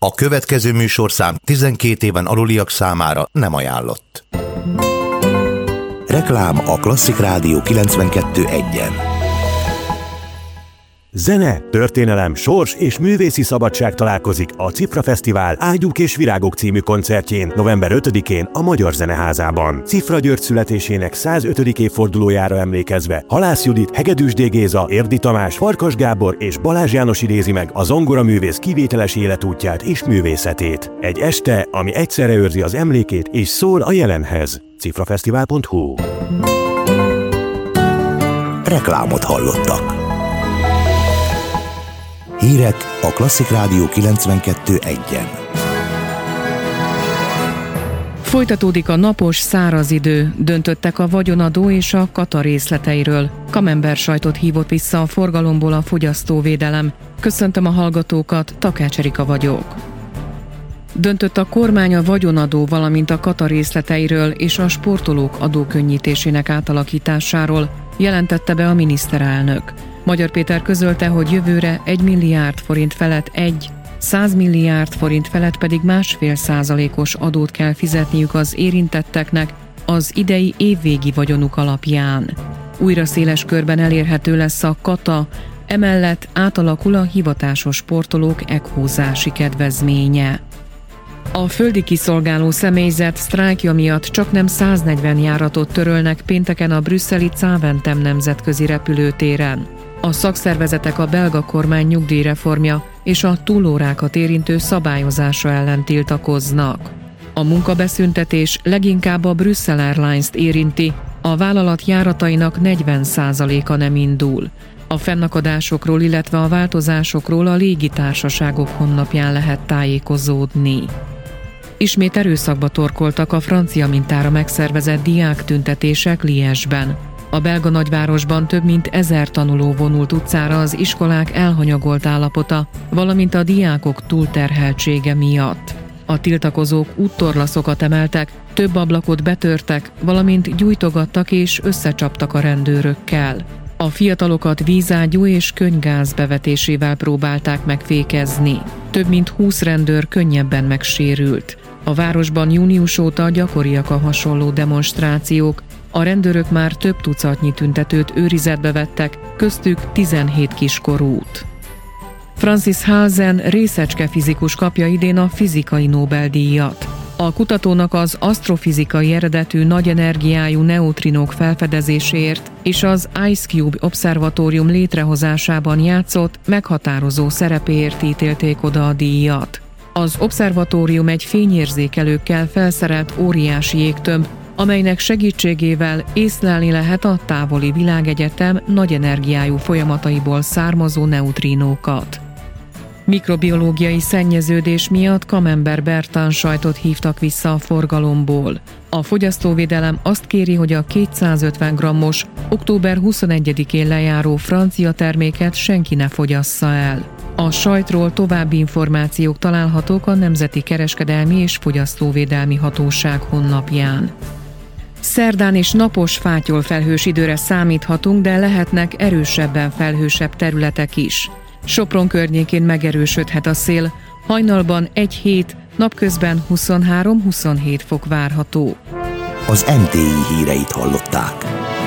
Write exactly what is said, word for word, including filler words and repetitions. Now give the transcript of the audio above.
A következő műsorszám tizenkét éven aluliak számára nem ajánlott. Reklám a Klasszik Rádió kilencvenkettő egyen. Zene, történelem, sors és művészi szabadság találkozik a Cifra Fesztivál Ágyúk és Virágok című koncertjén november ötödikén a Magyar Zeneházában. Cifra György születésének százötödik évfordulójára emlékezve Halász Judit, Hegedűs D. Géza, Érdi Tamás, Farkas Gábor és Balázs János idézi meg a zongoraművész kivételes életútját és művészetét. Egy este, ami egyszerre őrzi az emlékét és szól a jelenhez. cifrafesztivál pont hu. Reklámot hallottak. Hírek a Klasszik Rádió kilencvenkettő egyen. Folytatódik a napos, száraz idő, döntöttek a vagyonadó és a kata részleteiről. Camembert sajtot hívott vissza a forgalomból a fogyasztóvédelem. Köszöntöm a hallgatókat, Takács Erika vagyok. Döntött a kormány a vagyonadó, valamint a kata részleteiről és a sportolók adókönnyítésének átalakításáról, jelentette be a miniszterelnök. Magyar Péter közölte, hogy jövőre egy milliárd forint felett egy, száz milliárd forint felett pedig másfél százalékos adót kell fizetniük az érintetteknek az idei évvégi vagyonuk alapján. Újra széles körben elérhető lesz a kata, emellett átalakul a hivatásos sportolók ekhózási kedvezménye. A földi kiszolgáló személyzet sztrájkja miatt csaknem száznegyven járatot törölnek pénteken a brüsszeli Zaventem nemzetközi repülőtéren. A szakszervezetek a belga kormány nyugdíjreformja és a túlórákat érintő szabályozása ellen tiltakoznak. A munkabeszüntetés leginkább a Brussels Airlines-t érinti, a vállalat járatainak negyven százaléka nem indul. A fennakadásokról, illetve a változásokról a légitársaságok honlapján lehet tájékozódni. Ismét erőszakba torkoltak a francia mintára megszervezett diáktüntetések Liège-ben. A belga nagyvárosban több mint ezer tanuló vonult utcára az iskolák elhanyagolt állapota, valamint a diákok túlterheltsége miatt. A tiltakozók úttorlaszokat emeltek, több ablakot betörtek, valamint gyújtogattak és összecsaptak a rendőrökkel. A fiatalokat vízágyú és könygáz bevetésével próbálták megfékezni. Több mint húsz rendőr könnyebben megsérült. A városban június óta gyakoriak a hasonló demonstrációk. A rendőrök már több tucatnyi tüntetőt őrizetbe vettek, köztük tizenhét kiskorút. Francis Halsen részecske fizikus kapja idén a fizikai Nobel-díjat. A kutatónak az asztrofizikai eredetű nagy energiájú neutrinók felfedezéséért és az Ice Cube Obszervatórium létrehozásában játszott meghatározó szerepéért ítélték oda a díjat. Az obszervatórium egy fényérzékelőkkel felszerelt óriási jégtömb, amelynek segítségével észlelni lehet a távoli világegyetem nagy energiájú folyamataiból származó neutrinókat. Mikrobiológiai szennyeződés miatt Camembert Bertin sajtot hívtak vissza a forgalomból. A fogyasztóvédelem azt kéri, hogy a kétszázötven grammos, október huszonegyedikén lejáró francia terméket senki ne fogyassza el. A sajtról további információk találhatók a Nemzeti Kereskedelmi és Fogyasztóvédelmi Hatóság honlapján. Szerdán és napos fátyolfelhős időre számíthatunk, de lehetnek erősebben felhősebb területek is. Sopron környékén megerősödhet a szél, hajnalban egy-hét, napközben huszonhárom-huszonhét fok várható. Az em té i híreit hallották.